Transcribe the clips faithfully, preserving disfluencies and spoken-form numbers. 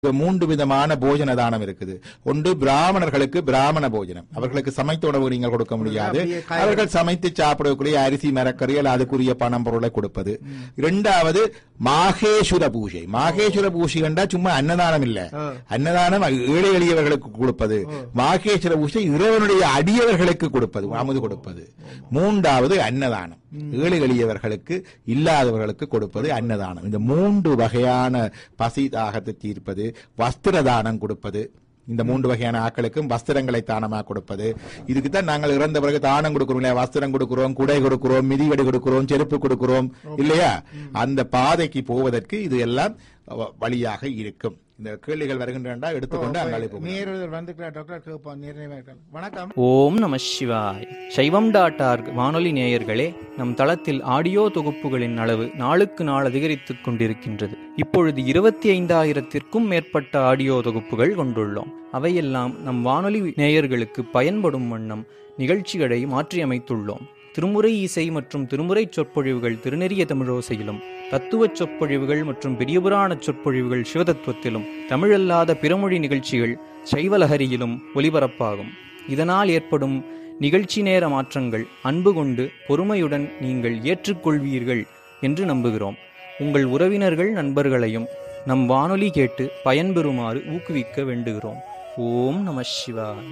மூன்று விதமான போஜன தானம் இருக்குது. ஒன்று பிராமணர்களுக்கு பிராமண போஜனம், அவர்களுக்கு சமைத்த உணவு நீங்கள் கொடுக்க முடியாது, அவர்கள் சமைத்து சாப்பிடக்கூடிய அரிசி மரக்கறிகள் அதுக்குரிய பணம் பொருளை கொடுப்பது. இரண்டாவது மாகேஸ்வர பூஜை. மாகேஸ்வர பூஜை என்றா சும்மா அன்னதானம் இல்ல, அன்னதானம் ஏழை எளியவர்களுக்கு கொடுப்பது. மாகேஸ்வர பூஜை இறைவனுடைய அடியவர்களுக்கு கொடுப்பது, அமுது கொடுப்பது. மூன்றாவது அன்னதானம், ஏழை எளியவர்களுக்கு இல்லாதவர்களுக்கு கொடுப்பது அன்னதானம். இந்த மூன்று வகையான பசி தாகத்தை தீர்ப்பது, வஸ்திர தானம் கொடுப்பது, இந்த மூன்று வகையான ஆக்களுக்கும் வஸ்திரங்களை தானமாக கொடுப்பது. இதுக்குத்தான் நாங்கள் இறந்த பிறகு தானம் கொடுக்கிறோம் இல்லையா, வஸ்திரம் கொடுக்கிறோம், குடை கொடுக்கிறோம், மிதிவடி கொடுக்கிறோம், செருப்பு கொடுக்கிறோம் இல்லையா. அந்த பாதைக்கு போவதற்கு இது எல்லாம் வழியாக இருக்கும். இந்த கேள்விகள் வருகின்றன எடுத்துக்கொண்டு வணக்கம். ஓம் நம சிவாய். சைவம் டாட் ஆர்க் வானொலி நேயர்களே, நம் தளத்தில் ஆடியோ தொகுப்புகளின் அளவு நாளுக்கு நாள் அதிகரித்துக் கொண்டிருக்கின்றது. இப்பொழுது இருபத்தி ஐந்தாயிரத்திற்கும் மேற்பட்ட ஆடியோ தொகுப்புகள் கொண்டுள்ளோம். அவையெல்லாம் நம் வானொலி நேயர்களுக்கு பயன்படும் வண்ணம் நிகழ்ச்சிகளை மாற்றியமைத்துள்ளோம். திருமுறை இசை மற்றும் திருமுறை சொற்பொழிவுகள் திருநெறிய தமிழோசையிலும், தத்துவ சொற்பொழிவுகள் மற்றும் பெரியபுராண சொற்பொழிவுகள் சிவதத்துவத்திலும், தமிழல்லாத பிறமொழி நிகழ்ச்சிகள் சைவலஹரியிலும் ஒலிபரப்பாகும். இதனால் ஏற்படும் நிகழ்ச்சி நேர மாற்றங்கள் அன்பு கொண்டு பொறுமையுடன் நீங்கள் ஏற்றுக்கொள்வீர்கள் என்று நம்புகிறோம். உங்கள் உறவினர்கள் நண்பர்களையும் நம் வானொலி கேட்டு பயன்பெறுமாறு ஊக்குவிக்க வேண்டுகிறோம். ஓம் நம சிவாய.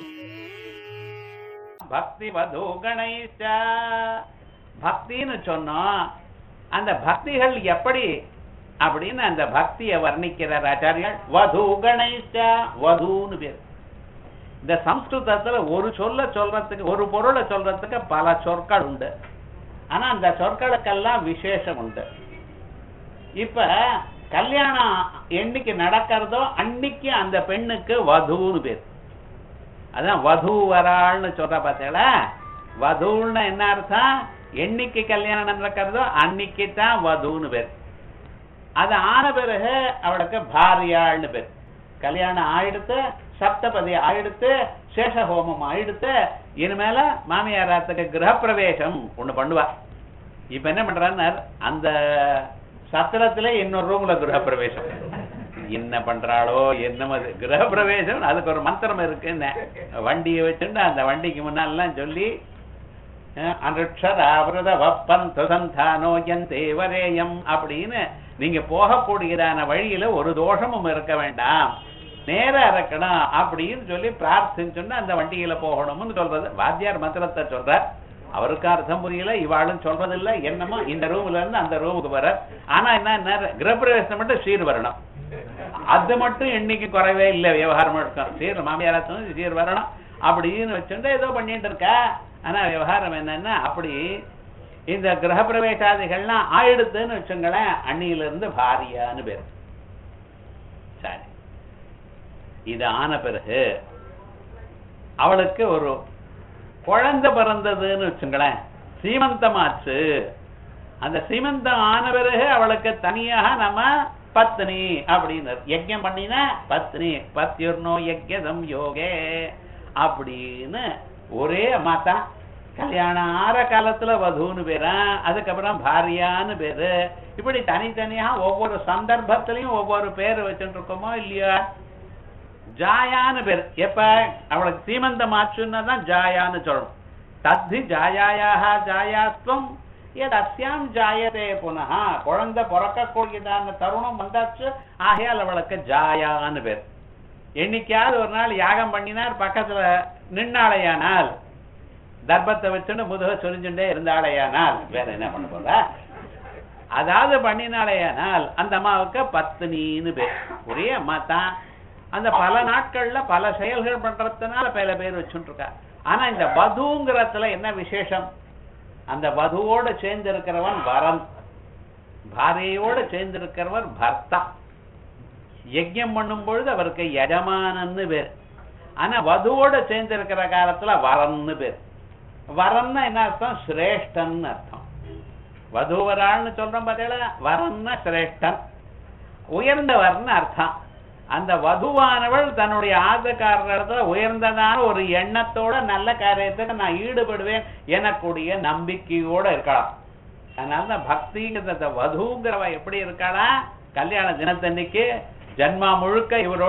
பக்தி வது கணேச. பக்தின்னு சொன்னோம், அந்த பக்திகள் எப்படி அப்படின்னு அந்த பக்தியை வர்ணிக்கிறார் ஆச்சாரியர். வது கணேச, வதுன்னு பேர். இந்த சம்ஸ்கிருதத்துல ஒரு சொல்ல சொல்றதுக்கு, ஒரு பொருளை சொல்றதுக்கு பல சொற்கள் உண்டு. ஆனா அந்த சொற்களுக்கெல்லாம் விசேஷம் உண்டு. இப்ப கல்யாணம் என்னைக்கு நடக்கிறதோ அன்னைக்கு அந்த பெண்ணுக்கு வதுன்னு பேர். அதான் வது வராள்னு சொல்ற பார்த்தீங்களா. வதுன்னு என்ன அர்த்தம்? என்னைக்கு கல்யாணம் நடக்கிறதோ அன்னைக்கு தான் வதுன்னு பேர். அது ஆன பிறகு அவளுக்கு பாரியாள்னு பேர். கல்யாணம் ஆயிடுத்து, சப்தபதி ஆயிடுத்து, சேஷஹோமம் ஆயிடுத்து, இனிமேல மாமியாராத்துக்கு கிரகப்பிரவேசம் ஒண்ணு பண்ணுவா. இப்ப என்ன பண்றாரு, அந்த சத்திரத்துல இன்னொரு ரூம்ல கிரகப்பிரவேசம். என்ன பண்றாளோ என்ன கிரகப்பிரவேசம், அதுக்கு ஒரு மந்திரம் இருக்குன்னு வண்டியை வச்சுட்டு அந்த வண்டிக்கு முன்னாலாம் சொல்லி அப்படின்னு நீங்க போகக்கூடியதான வழியில ஒரு தோஷமும் இருக்க வேண்டாம், நேரா இருக்கணும் அப்படின்னு சொல்லி பிரார்த்திச்சுன்னா அந்த வண்டியில போகணும்னு சொல்றது. வாத்தியார் மந்திரத்தை சொல்ற, அவருக்கு அர்த்தம் புரியல, இவாளும் சொல்றதில்லை. என்னமோ இந்த ரூம்ல இருந்து அந்த ரூமுக்கு வர. ஆனா என்ன, கிரகப்பிரவேசம் மட்டும் சீர் வரணும். அது மட்டும் என்னைக்கு குறைவே இல்லை, விவகாரமா இருக்கும். சீர் மாமியாரா சீர் வரணும் அப்படின்னு வச்சுட்டு ஏதோ பண்ணிட்டு இருக்கா. ஆனா விவகாரம் என்னன்னா, அப்படி இந்த கிரகப்பிரவேசாதிகள்லாம் ஆயிடுத்துன்னு வச்சுங்களேன், அன்னியில இருந்து பாரியான்னு பேர். சரி, இது ஆன பிறகு அவளுக்கு ஒரு குழந்தை பிறந்ததுன்னு வச்சுங்களேன், சீமந்தமாச்சு. அந்த சீமந்தம் ஆன பிறகு அவளுக்கு தனியாக நம்ம பத்னி அப்படின்னு யஜ்யம் பண்ணினா பத்னி, பத்யுர்னோ யஜ்யம் யோகே அப்படின்னு ஒரே மாதா. கல்யாணம் ஆற காலத்துல வதுன்னு பேரா, அதுக்கப்புறம் பாரியான்னு பேரு. இப்படி தனித்தனியா ஒவ்வொரு சந்தர்ப்பத்திலையும் ஒவ்வொரு பேரு வச்சுட்டு இருக்கோமோ இல்லையா. ஜாயான்னு பேர். எப்ப அவளுக்கு சீமந்தம் ஆச்சுன்னா தான் ஜாயான்னு சொல்லணும். தத்தி ஜாயாயாக ஜாயாஸ்துவம் அஸ்யாம் ஜாயதே புனः. குழந்தை பிறக்கக்கூடியதான தருணம் வந்தாச்சு, ஆகையால் அவளுக்கு ஜாயான்னு பேர். என்னைக்காவது ஒரு நாள் யாகம் பண்ணினார், பக்கத்துல நின்னாளையானால், தர்ப்பத்தை வச்சுன்னு முதுக சொரிஞ்சுட்டே இருந்தாளையானால், வேற என்ன பண்ண போற, அதாவது பண்ணினாளையானால் அந்த அம்மாவுக்கு பத்னின்னு பேர். ஒரே அம்மா தான். அந்த பல நாட்கள்ல பல செயல்கள் பண்றதுனால பல பேர் வச்சுட்டு இருக்கா. ஆனா இந்த வதுங்கிறதுல என்ன விசேஷம், அந்த வதுவோட சேர்ந்து இருக்கிறவன் வரன், பாரியோட சேர்ந்து இருக்கிறவர் பர்த்தா. யஜ்யம் பண்ணும் பொழுது அவருக்கு யஜமானன்னு பேர். ஆனா வதுவோட சேர்ந்து இருக்கிற காலத்துல வரன்னு பேர். வரன்னா என்ன அர்த்தம், சிரேஷ்டன் அர்த்தம். வதுவராள்னு சொல்றோம் பார்த்தீங்களா, வரன்னா சிரேஷ்டன், உயர்ந்தவர்னு அர்த்தம். அந்த வதுவானவள் தன்னுடைய ஆதக்காரத்துல உயர்ந்ததான ஒரு எண்ணத்தோட நல்ல காரியத்துக்கு நான் ஈடுபடுவேன் எனக்கூடிய நம்பிக்கையோட இருக்கலாம். அதனால பக்திங்கிறத வதுங்கிறவ எப்படி இருக்காளா, கல்யாண தினத்தன்னைக்கு ஜன்மா முழுக்க இவரோட